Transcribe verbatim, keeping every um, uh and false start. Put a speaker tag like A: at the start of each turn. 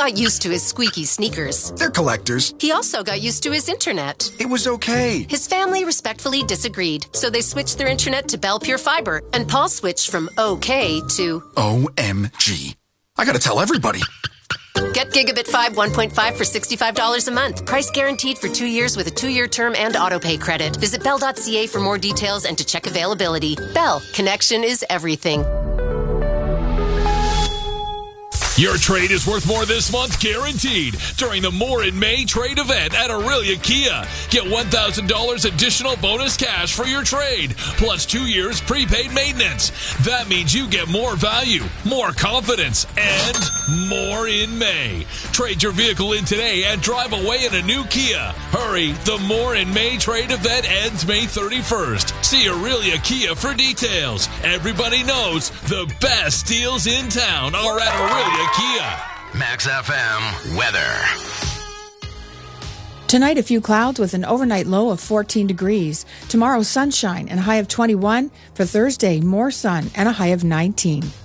A: got used to his squeaky sneakers.
B: They're collectors.
A: He also got used to his internet.
B: It was okay.
A: His family respectfully disagreed, so they switched their internet to Bell Pure Fiber, and Paul switched from okay to
B: O M G. I gotta tell everybody.
A: Get Gigabit five one point five for sixty-five dollars a month. Price guaranteed for two years with a two-year term and autopay credit. Visit bell dot c a for more details and to check availability. Bell, connection is everything.
C: Your trade is worth more this month, guaranteed, during the More in May trade event at Aurelia Kia. Get one thousand dollars additional bonus cash for your trade, plus two years prepaid maintenance. That means you get more value, more confidence, and more in May. Trade your vehicle in today and drive away in a new Kia. Hurry, the More in May trade event ends May thirty-first. See Aurelia Kia for details. Everybody knows the best deals in town are at Aurelia Kia.
D: Max F M weather.
E: Tonight, a few clouds with an overnight low of fourteen degrees. Tomorrow, sunshine and a high of twenty-one. For Thursday, more sun and a high of nineteen.